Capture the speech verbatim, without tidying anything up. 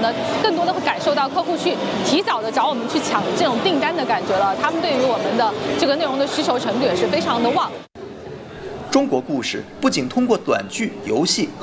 呢，更多的会感受到客户去提早的找我们去抢这种订单的感觉了。他们对于我们的这个内容的需求程度也是非常的旺。 中国故事不仅通过短剧、游戏